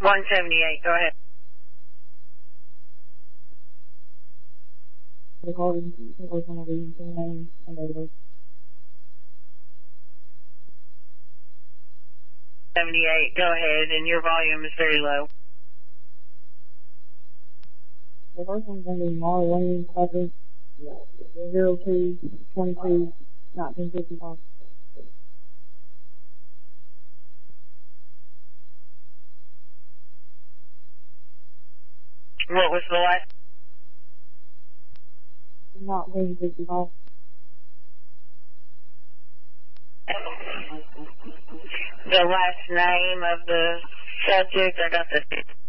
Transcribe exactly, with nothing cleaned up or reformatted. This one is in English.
one seventy-eight, go ahead. seventy-eight, go ahead, and your volume is very low. The first one's going to be Molly Lane, Cover, zero two twenty-two nineteen fifty-five. What was the last? nineteen fifty-five. The last name of the subject, I got the